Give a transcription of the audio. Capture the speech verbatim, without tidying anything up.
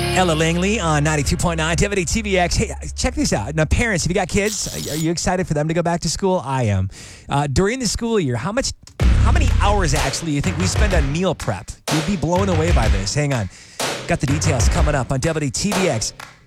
Ella Langley on ninety-two point nine W T V X. Hey, check this out. Now, parents, if you got kids, are you excited for them to go back to school? I am. Uh, during the school year, how much, how many hours actually you think we spend on meal prep? You'd be blown away by this. Hang on. Got the details coming up on W T V X.